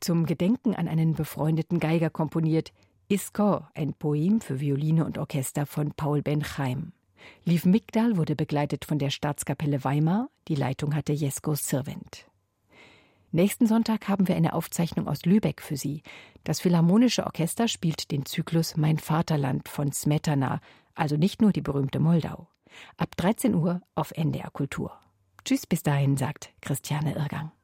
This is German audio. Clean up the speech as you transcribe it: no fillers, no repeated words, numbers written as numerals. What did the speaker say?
zum Gedenken an einen befreundeten Geiger komponiert, Iskor, ein Poem für Violine und Orchester von Paul Ben-Chaim. Liv Migdal wurde begleitet von der Staatskapelle Weimar, die Leitung hatte Jesko Sirvent. Nächsten Sonntag haben wir eine Aufzeichnung aus Lübeck für Sie. Das Philharmonische Orchester spielt den Zyklus Mein Vaterland von Smetana, also nicht nur die berühmte Moldau. Ab 13 Uhr auf NDR Kultur. Tschüss, bis dahin, sagt Christiane Irgang.